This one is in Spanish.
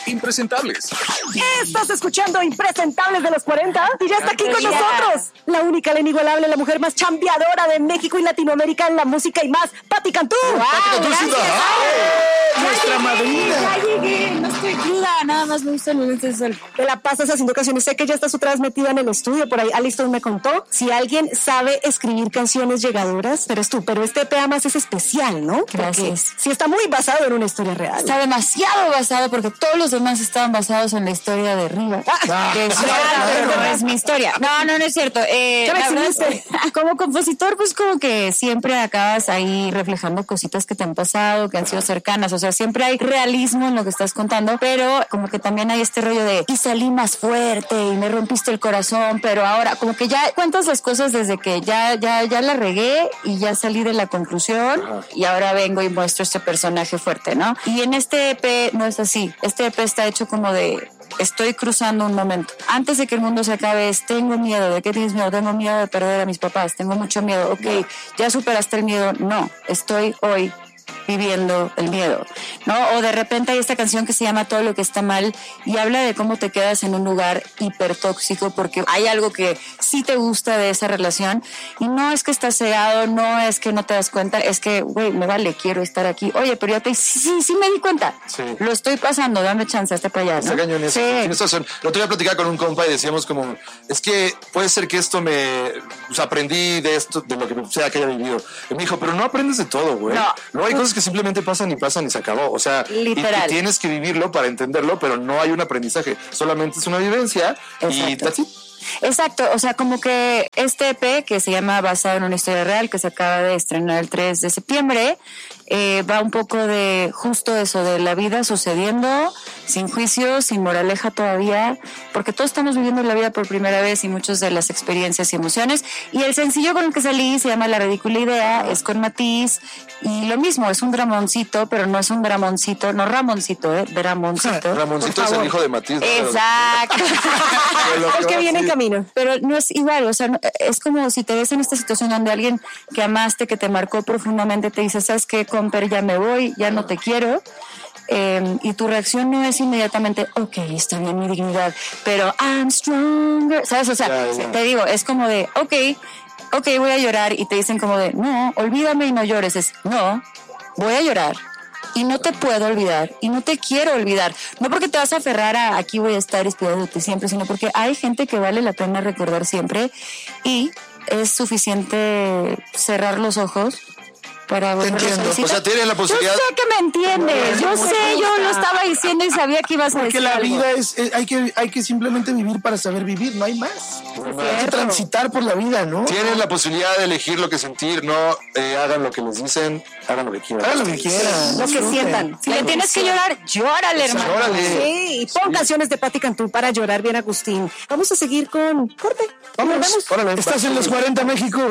Impresentables. Estás escuchando Impresentables de los 40 y ya está aquí con nosotros la única, la inigualable, la mujer más chambeadora de México y Latinoamérica en la música y más, Pati Cantú. Pati Cantú, nuestra madrina. Ya llegué, no estoy cruda, nada más me gustan los lentes de sol. Te la pasas haciendo canciones. Sé que ya estás otra vez metida en el estudio. Por ahí Aliston me contó. Si alguien sabe escribir canciones llegadoras, eres tú. Pero este EP además es especial, ¿no? Gracias. Sí, está muy basado en una historia real. Está demasiado basado porque todos los demás estaban basados en la historia de Riva. Que es pero no es mi historia. No es cierto. Como compositor, pues como que siempre acabas ahí reflejando cositas que te han pasado, que han sido cercanas. O sea, siempre hay realismo en lo que estás contando, pero como que también hay este rollo de y salí más fuerte y me rompiste el corazón, pero ahora como que ya cuentas las cosas desde que ya la regué y ya salí de la conclusión. Ajá. Y ahora vengo y muestro este personaje fuerte, ¿no? Y en este EP no es así. Este EP está hecho como de estoy cruzando un momento. Antes de que el mundo se acabe, tengo miedo. ¿De qué tienes miedo? Tengo miedo de perder a mis papás. Tengo mucho miedo. Ok, ¿ya superaste el miedo? No, estoy hoy viviendo el miedo, ¿no? O de repente hay esta canción que se llama Todo lo que está mal y habla de cómo te quedas en un lugar hipertóxico porque hay algo que sí te gusta de esa relación y no es que estás cegado, no es que no te das cuenta, es que, güey, me vale, quiero estar aquí. Oye, pero ya sí me di cuenta. Sí. Lo estoy pasando, dame chance, hasta para allá, ¿no? Está cañón eso. Sí. Tienes razón. El otro día platicaba con un compa y decíamos como, es que puede ser que esto aprendí de esto, de lo que sea que haya vivido. Y me dijo, pero no aprendes de todo, güey. No hay cosas que simplemente pasan y se acabó. O sea, literal. Y tienes que vivirlo para entenderlo, pero no hay un aprendizaje. Solamente es una vivencia. Exacto. Y that's it. Exacto, o sea, como que este EP que se llama Basado en una historia real, que se acaba de estrenar el 3 de septiembre, va un poco de justo eso, de la vida sucediendo, sin juicio, sin moraleja todavía, porque todos estamos viviendo la vida por primera vez y muchas de las experiencias y emociones. Y el sencillo con el que salí se llama La Ridícula Idea, es con Matiz, y lo mismo, es un dramoncito, pero no es un dramoncito, no Ramoncito, Dramoncito. Ramoncito es el hijo de Matiz. Exacto. El que viene en camino. Pero no es igual, o sea, es como si te ves en esta situación donde alguien que amaste, que te marcó profundamente, te dice, ¿sabes qué, comper? Ya me voy, ya no te quiero. Y tu reacción no es inmediatamente, ok, está bien mi dignidad, pero I'm stronger, ¿sabes? O sea, te digo, es como de, ok, voy a llorar, y te dicen como de, no, olvídame y no llores. Es, no, voy a llorar y no te puedo olvidar y no te quiero olvidar. No porque te vas a aferrar a aquí voy a estar esperándote siempre, sino porque hay gente que vale la pena recordar siempre y es suficiente cerrar los ojos para te entiendo. O sea, tienes la posibilidad. Yo sé que me entiendes. Yo lo estaba diciendo y sabía que ibas a decir. Porque la algo. vida es hay que simplemente vivir para saber vivir, no hay más. Hay que transitar por la vida, ¿no? Tienen la posibilidad de elegir lo que sentir, no hagan lo que les dicen, hagan lo que quieran. Hagan lo que quieran. Lo que sientan. Si le tienes que llorar, llórale, hermano. Llórale. Sí, y pon canciones de Pati Cantú para llorar bien, Agustín. Vamos a seguir con corte. Vamos. Estás en los 40 México.